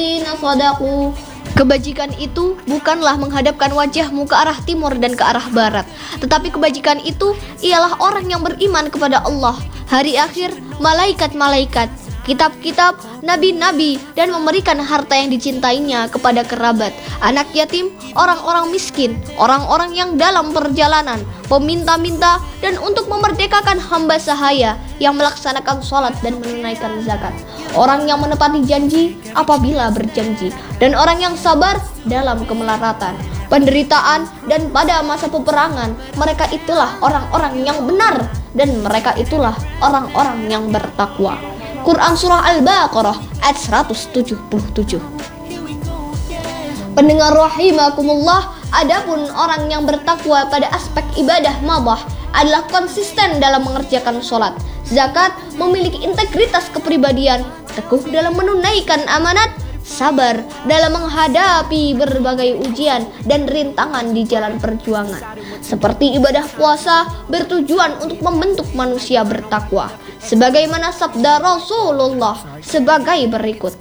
ladzina shadaqu. Kebajikan itu bukanlah menghadapkan wajahmu ke arah timur dan ke arah barat, tetapi kebajikan itu ialah orang yang beriman kepada Allah, hari akhir, malaikat-malaikat, kitab-kitab, nabi-nabi, dan memberikan harta yang dicintainya kepada kerabat, anak yatim, orang-orang miskin, orang-orang yang dalam perjalanan, peminta-minta, dan untuk memerdekakan hamba sahaya yang melaksanakan sholat dan menunaikan zakat, orang yang menepati janji apabila berjanji, dan orang yang sabar dalam kemelaratan, penderitaan, dan pada masa peperangan. Mereka itulah orang-orang yang benar, dan mereka itulah orang-orang yang bertakwa. Quran Surah Al-Baqarah ayat 177. Pendengar rahimakumullah, adapun orang yang bertakwa pada aspek ibadah madah adalah konsisten dalam mengerjakan sholat, zakat, memiliki integritas kepribadian, teguh dalam menunaikan amanat, sabar dalam menghadapi berbagai ujian dan rintangan di jalan perjuangan. Seperti ibadah puasa bertujuan untuk membentuk manusia bertakwa, sebagaimana sabda Rasulullah sebagai berikut: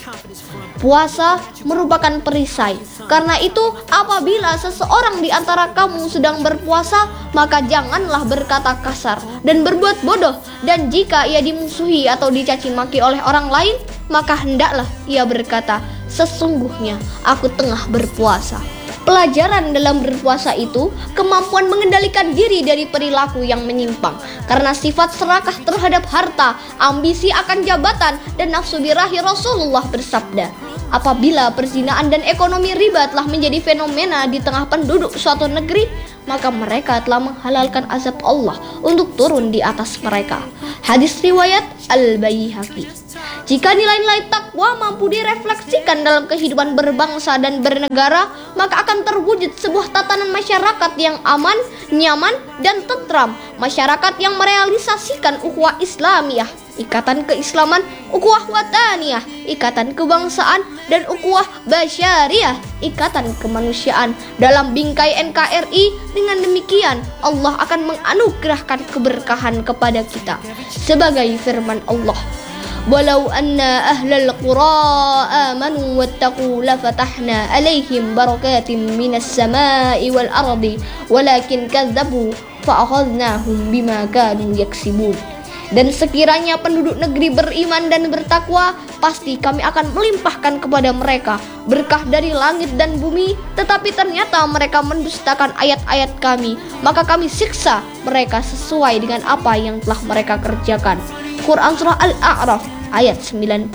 puasa merupakan perisai. Karena itu, apabila seseorang di antara kamu sedang berpuasa, maka janganlah berkata kasar dan berbuat bodoh. Dan jika ia dimusuhi atau dicaci maki oleh orang lain, maka hendaklah ia berkata, sesungguhnya aku tengah berpuasa. Pelajaran dalam berpuasa itu kemampuan mengendalikan diri dari perilaku yang menyimpang, karena sifat serakah terhadap harta, ambisi akan jabatan, dan nafsu birahi. Rasulullah bersabda, apabila perzinaan dan ekonomi riba telah menjadi fenomena di tengah penduduk suatu negeri, maka mereka telah menghalalkan azab Allah untuk turun di atas mereka. Hadis riwayat Al-Baihaqi. Jika nilai-nilai takwa mampu direfleksikan dalam kehidupan berbangsa dan bernegara, maka akan terwujud sebuah tatanan masyarakat yang aman, nyaman, dan tentram. Masyarakat yang merealisasikan ukhuwah Islamiyah, ikatan keislaman, ukhuwah wataniyah, ikatan kebangsaan, dan ukhuwah basyariah, ikatan kemanusiaan dalam bingkai NKRI. Dengan demikian, Allah akan menganugerahkan keberkahan kepada kita. Sebagai firman Allah, walau anna ahlal qura amanu wattaqu lafatahna alaihim barakatim minas samai wal ardi walakin kadzabu fa'akhadnahum bima kanu yaksibun. Dan sekiranya penduduk negeri beriman dan bertakwa, pasti kami akan melimpahkan kepada mereka berkah dari langit dan bumi. Tetapi ternyata mereka mendustakan ayat-ayat kami, maka kami siksa mereka sesuai dengan apa yang telah mereka kerjakan. Quran Surah Al-A'raf ayat 96.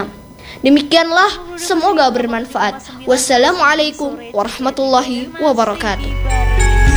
Demikianlah, semoga bermanfaat. Wassalamualaikum warahmatullahi wabarakatuh.